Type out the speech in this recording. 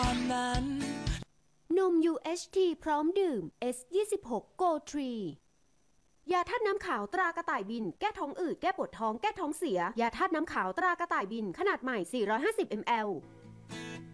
ตอนนั้นนม UHT พร้อมดื่ม S26 Go 3 ยาธาตุน้ำขาวตรากระต่ายบินแก้ท้องอืดแก้ปวดท้องแก้ท้องเสียยาธาตุน้ำขาวตรากระต่ายบินขนาดใหม่450 ml